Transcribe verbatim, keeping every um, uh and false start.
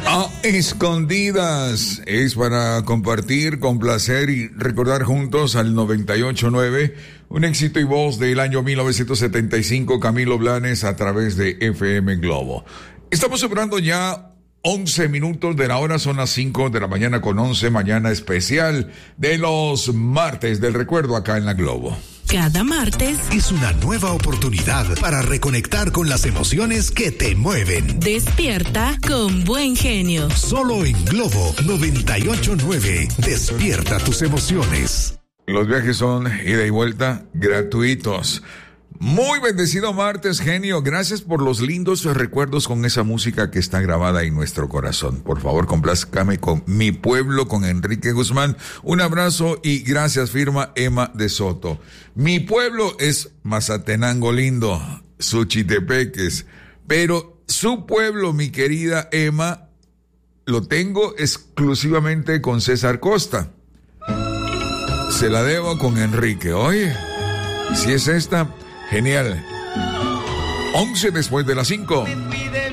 A escondidas es para compartir, complacer y recordar juntos al noventa y ocho punto nueve, un éxito y voz del año mil novecientos setenta y cinco, Camilo Blanes a través de F M Globo. Estamos celebrando ya once minutos de la hora, son las cinco de la mañana con once, mañana especial de los martes del recuerdo acá en la Globo. Cada martes es una nueva oportunidad para reconectar con las emociones que te mueven. Despierta con buen genio. Solo en Globo noventa y ocho punto nueve. Despierta tus emociones. Los viajes son ida y vuelta gratuitos. Muy bendecido martes, genio. Gracias por los lindos recuerdos con esa música que está grabada en nuestro corazón. Por favor, complázcame con Mi Pueblo, con Enrique Guzmán. Un abrazo y gracias, firma Emma de Soto. Mi pueblo es Mazatenango lindo, Suchitepeques. Pero su pueblo, mi querida Emma, lo tengo exclusivamente con César Costa. Se la debo con Enrique. Oye, si es esta... Genial. once después de las cinco.